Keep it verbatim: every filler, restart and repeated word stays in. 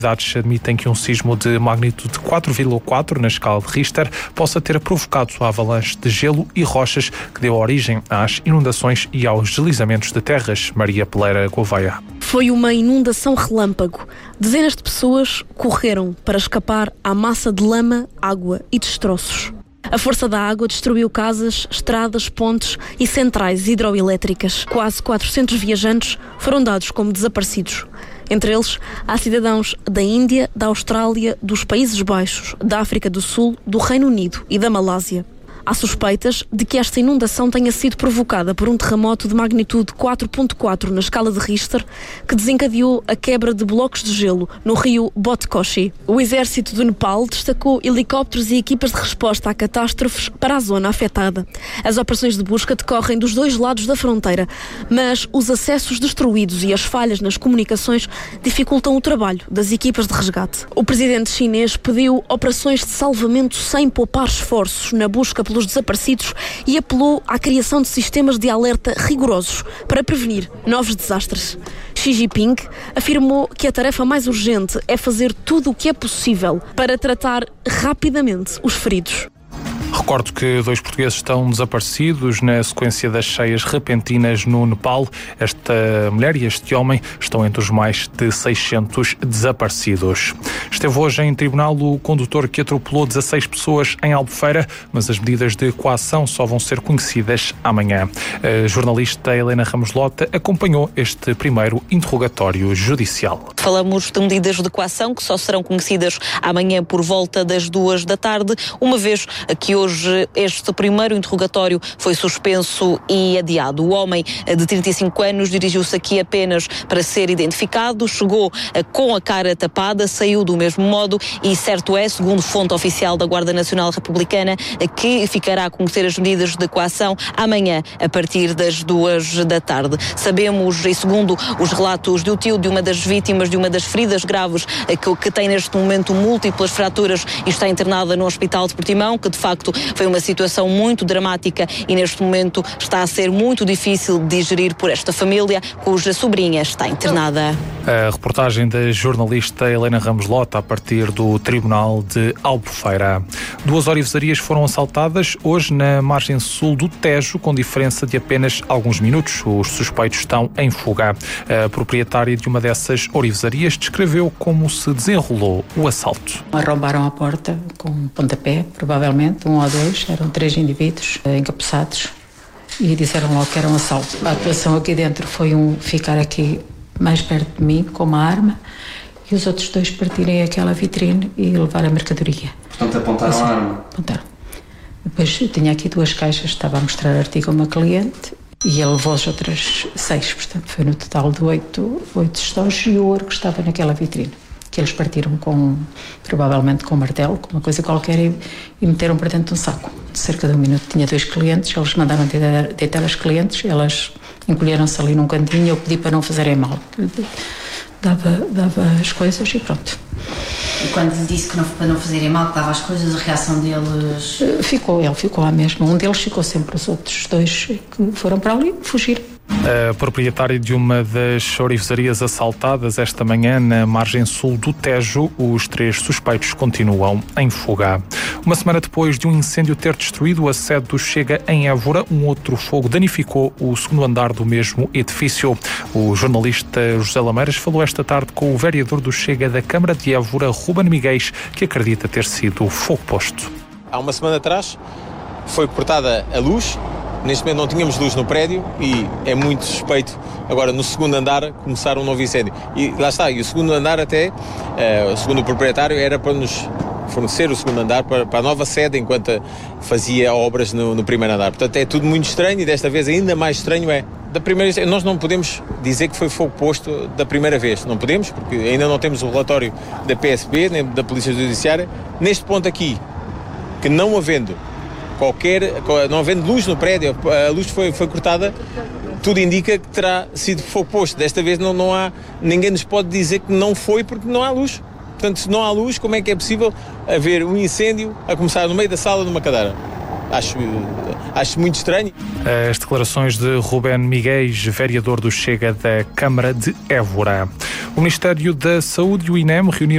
Autoridades admitem que um sismo de magnitude quatro vírgula quatro na escala de Richter possa ter provocado a avalanche de gelo e rochas que deu origem às inundações e aos deslizamentos de terras. Maria Peleira Gouveia. Foi uma inundação relâmpago. Dezenas de pessoas correram para escapar à massa de lama, água e destroços. A força da água destruiu casas, estradas, pontes e centrais hidroelétricas. Quase quatrocentos viajantes foram dados como desaparecidos. Entre eles, há cidadãos da Índia, da Austrália, dos Países Baixos, da África do Sul, do Reino Unido e da Malásia. Há suspeitas de que esta inundação tenha sido provocada por um terremoto de magnitude quatro vírgula quatro na escala de Richter, que desencadeou a quebra de blocos de gelo no rio Botkoshi. O exército do Nepal destacou helicópteros e equipas de resposta a catástrofes para a zona afetada. As operações de busca decorrem dos dois lados da fronteira, mas os acessos destruídos e as falhas nas comunicações dificultam o trabalho das equipas de resgate. O presidente chinês pediu operações de salvamento sem poupar esforços na busca pelos desaparecidos e apelou à criação de sistemas de alerta rigorosos para prevenir novos desastres. Xi Jinping afirmou que a tarefa mais urgente é fazer tudo o que é possível para tratar rapidamente os feridos. Recordo que dois portugueses estão desaparecidos na sequência das cheias repentinas no Nepal. Esta mulher e este homem estão entre os mais de seiscentos desaparecidos. Esteve hoje em tribunal o condutor que atropelou dezasseis pessoas em Albufeira, mas as medidas de coação só vão ser conhecidas amanhã. A jornalista Helena Ramos Lota acompanhou este primeiro interrogatório judicial. Falamos de medidas de coação que só serão conhecidas amanhã por volta das duas da tarde, uma vez que hoje este primeiro interrogatório foi suspenso e adiado. O homem de trinta e cinco anos dirigiu-se aqui apenas para ser identificado, chegou com a cara tapada, saiu do mesmo modo e certo é, segundo fonte oficial da Guarda Nacional Republicana, que ficará a conhecer as medidas de coação amanhã a partir das duas da tarde. Sabemos, e segundo os relatos do tio de uma das vítimas de uma das feridas graves, que, que tem neste momento múltiplas fraturas e está internada no Hospital de Portimão, que de facto foi uma situação muito dramática e neste momento está a ser muito difícil de digerir por esta família, cuja sobrinha está internada. A reportagem da jornalista Helena Ramos Lota a partir do Tribunal de Albufeira. Duas orivesarias foram assaltadas hoje na margem sul do Tejo, com diferença de apenas alguns minutos. Os suspeitos estão em fuga. A proprietária de uma dessas orivesarias descreveu como se desenrolou o assalto. Arrombaram a porta com um pontapé, provavelmente, um ou dois, eram três indivíduos encapuçados e disseram logo que era um assalto. A atuação aqui dentro foi um ficar aqui mais perto de mim com uma arma e os outros dois partirem aquela vitrine e levar a mercadoria. Portanto, apontaram assim, a arma? Apontaram. Depois eu tinha aqui duas caixas, estava a mostrar artigo a uma cliente e ele levou as outras seis, portanto foi no total de oito, oito estojos e o ouro que estava naquela vitrine, que eles partiram com, provavelmente com um martelo, com uma coisa qualquer e, e meteram para dentro de um saco. De cerca de um minuto tinha dois clientes, eles mandaram deitar, deitar as clientes, elas encolheram-se ali num cantinho e eu pedi para não fazerem mal. Dava, dava as coisas e pronto. E quando lhe disse que não, para não fazerem mal, que dava as coisas, a reação deles... Ficou, ele ficou lá mesmo. Um deles ficou sempre, os outros dois que foram para ali fugir. A proprietária de uma das orivesarias assaltadas esta manhã na margem sul do Tejo, os três suspeitos continuam em fuga. Uma semana depois de um incêndio ter destruído a sede do Chega em Évora, um outro fogo danificou o segundo andar do mesmo edifício. O jornalista José Lameiras falou esta tarde com o vereador do Chega da Câmara de Évora, Ruben Miguéis, que acredita ter sido fogo posto. Há uma semana atrás foi cortada a luz. Neste momento não tínhamos luz no prédio e é muito suspeito agora no segundo andar começar um novo incêndio. E lá está, e o segundo andar até, uh, segundo o proprietário, era para nos fornecer o segundo andar para, para a nova sede enquanto fazia obras no, no primeiro andar. Portanto é tudo muito estranho e desta vez ainda mais estranho é, da primeira vez, nós não podemos dizer que foi fogo posto da primeira vez, não podemos, porque ainda não temos o relatório da P S B, nem da Polícia Judiciária. Neste ponto aqui, que não havendo qualquer, não havendo luz no prédio, a luz foi, foi cortada, tudo indica que terá sido fogo posto. Desta vez não, não há, ninguém nos pode dizer que não foi porque não há luz. Portanto, se não há luz, como é que é possível haver um incêndio a começar no meio da sala de uma cadeira? Acho, acho muito estranho. As declarações de Ruben Miguéis, vereador do Chega da Câmara de Évora. O Ministério da Saúde e o I N E M reuniram